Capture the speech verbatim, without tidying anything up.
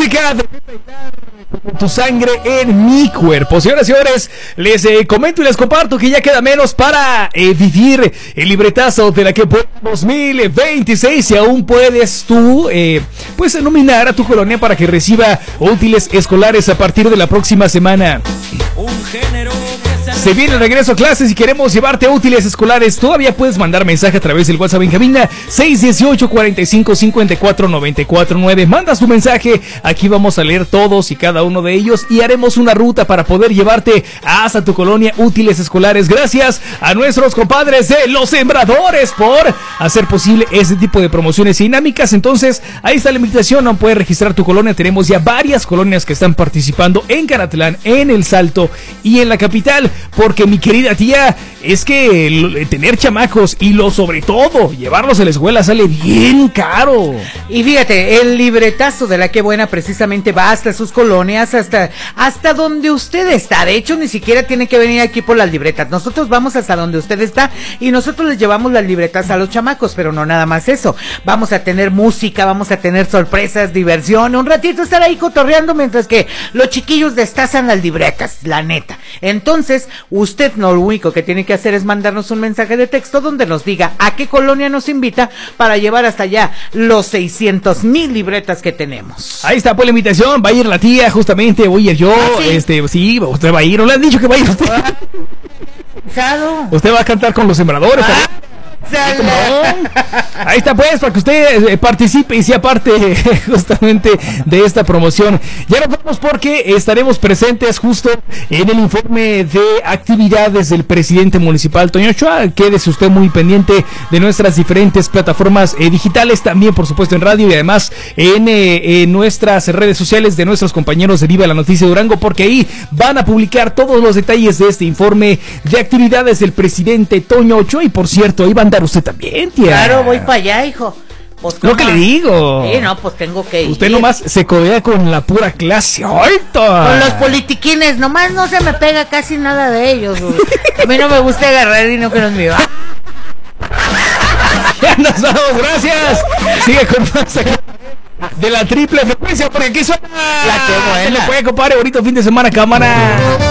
música de Tu Sangre en Mi Cuerpo. Señoras y señores, les eh, comento y les comparto que ya queda menos para eh, vivir el libretazo de la que dos mil veintiséis. Y aún puedes tú eh, pues nominar a tu colonia para que reciba útiles escolares a partir de la próxima semana. Un género Se viene el regreso a clases y queremos llevarte útiles escolares. Todavía puedes mandar mensaje a través del WhatsApp en cabina seis uno ocho, cuatro cinco, cinco cuatro nueve cuatro nueve. Mandas tu mensaje, aquí vamos a leer todos y cada uno de ellos y haremos una ruta para poder llevarte hasta tu colonia útiles escolares. Gracias a nuestros compadres de Los Sembradores por hacer posible este tipo de promociones dinámicas. Entonces, ahí está la invitación, no puedes registrar tu colonia. Tenemos ya varias colonias que están participando en Caratlán, en El Salto y en la capital. Porque mi querida tía, es que tener chamacos y lo sobre todo, llevarlos a la escuela sale bien caro. Y fíjate, el libretazo de La Qué Buena precisamente va hasta sus colonias, hasta, hasta donde usted está. De hecho, ni siquiera tiene que venir aquí por las libretas. Nosotros vamos hasta donde usted está y nosotros les llevamos las libretas a los chamacos, pero no nada más eso. Vamos a tener música, vamos a tener sorpresas, diversión, un ratito estar ahí cotorreando mientras que los chiquillos destazan las libretas, la neta. Entonces, usted no, lo único que tiene que hacer es mandarnos un mensaje de texto donde nos diga a qué colonia nos invita para llevar hasta allá los seiscientos mil libretas que tenemos. Ahí está pues la invitación, va a ir la tía, justamente, voy a ir yo, ¿Ah, sí? este, sí, usted va a ir, ¿no le han dicho que va a ir usted? ¿Sado? Usted va a cantar con Los Sembradores, ¿ah? No. Ahí está pues, para que usted eh, participe y sea parte eh, justamente de esta promoción. Ya nos vamos porque estaremos presentes justo en el informe de actividades del presidente municipal Toño Ochoa. Quédese usted muy pendiente de nuestras diferentes plataformas eh, digitales, también por supuesto en radio y además en, eh, en nuestras redes sociales de nuestros compañeros de Viva la Noticia Durango, porque ahí van a publicar todos los detalles de este informe de actividades del presidente Toño Ochoa. Y por cierto, ahí van a dar usted también, tía. Claro, voy para allá, hijo. Pues, lo que le digo. Sí, no, pues tengo que ir. Usted nomás se codea con la pura clase. ¡Ahorita! Con los politiquines, nomás no se me pega casi nada de ellos. A mí no me gusta agarrar y no que nos mío. Ya nos vamos, gracias. Sigue con más aquí de la triple frecuencia, porque aquí suena La Qué Buena. Se le puede, compadre, bonito fin de semana, cámara.